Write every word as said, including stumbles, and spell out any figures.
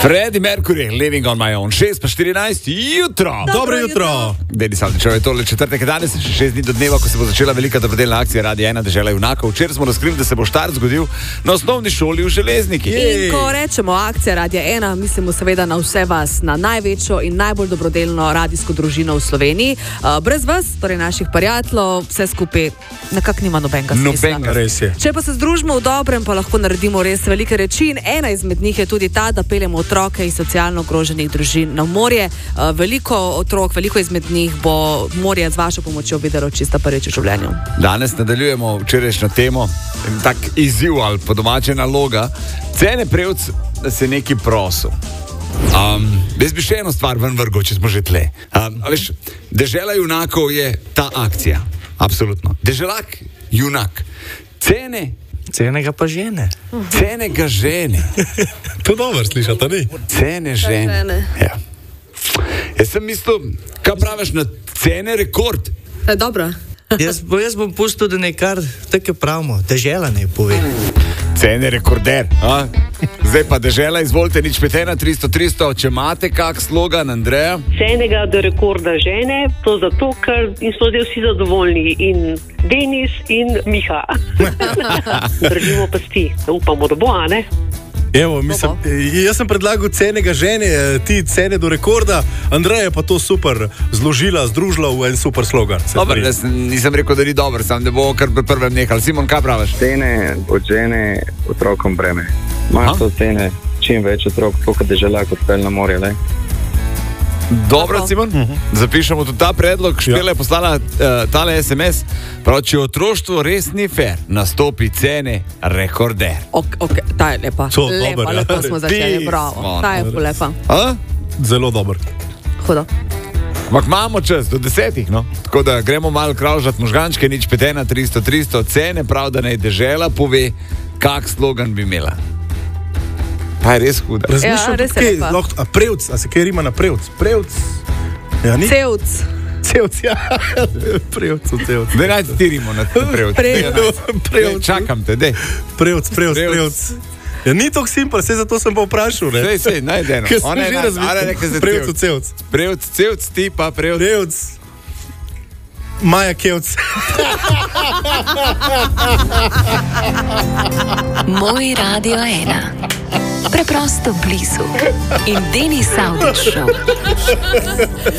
Freddie Mercury, Living on my own. šest pa štirinajst jutro. Dobro jutro. Dedi Savdičev, je tole četrtek danes, še šest dni do dneva, ko se bo začela velika dobrodelna akcija Radia ena, Dežela junakov. Včeraj smo razkrili, da se bo štart zgodil na osnovni šoli v Železniki. In ko rečemo akcija Radia ena, mislimo seveda na vse vas, na največjo in najbolj dobrodelno radijsko družino v Sloveniji. Uh, brez vas, torej naših prijateljev, vse skupaj nekako nima nobenega smisla. Nobenega, res je. Če pa se združimo v dobrem, pa lahko naredimo res velike reči in ena izmed njih je tudi ta, da peljemo otroke iz socialno ogroženih družin na morje. Uh, veliko otrok, veliko izmed njih bo morje z vašo pomočjo videlo čisto prvič v življenju. Danes nadaljujemo včerajšnjo temo, tak izziv ali po domače naloga. Cene prevc se neki prosil. Um, jaz bi še eno stvar ven vrgel, če smo že tle. Um, veš, Dežela junakov je ta akcija. Absolutno. Deželak, junak. Cene Cene ga pa žene. Cene ga žene. To dobro slišate, ni? Cene žene. Ja. Jaz sem mislil, kaj praviš na cene rekord? To je dobro. jaz, jaz bom pustil, da nekar tako pravimo, Dežela ne pove. Cene rekorder. A? Zdaj pa Dežela, izvolite, nič pet ena tristo tristo, če imate kak slogan, Andreja? Cenega do rekorda žene, to zato, ker so zdaj vsi zadovoljni, in Denis in Miha. Držimo pasti, upamo, da bo, a ne? Evo, mislim, jaz sem predlagal cenega žene, ti cene do rekorda, Andreja je pa to super zložila, združila v en super slogan. Dobar, jaz nisem rekel, da ni dober, sam da bo kar pri prvem nehal. Simon, kaj praviš? Cene od žene otrokom breme. Imajo so cene čim več otrok, koliko Dežela kot pelj na morje, le? Dobro, Simon, uh-huh. Zapišemo tudi ta predlog. Špela je poslala uh, tale es em es. Prav, če otroštvo res ni fair, nastopi cene rekorder. Ok, ok, ta je lepa. To, lepa, dober, lepa ja. smo začeli, Ti bravo. smo, Ta je no. lepa. A? Zelo dober. Hudo. Ampak imamo čas, do desetih, no? Tako da gremo malo kravžati možgančke, nič pet ena tristo tristo, cene, prav, da naj Dežela pove, kak slogan bi imela. Pa je res huda. Razmišljam, Ja, res je kaj, lepa. lahko, a prevc, a se kaj rima na prevc? Prevc. Ja, ni? Cevc. Cevc, ja. Prevc, cevc. Daj naj tirimo na te prevc. Prevc. Prevc. Čakam te, dej. Prevc, prevc, Prevc. prevc. Ja, ni tako simpel, sej zato sem pa vprašal, ne? Sej, sej, najdeno. Ker sem že razmišljal. Prevc, cevc. Prevc, cevc, ti pa prevc. Prevc. Maja Kevc. Moj Radio ena. Preprosto blizu. In Denis Savdič Show.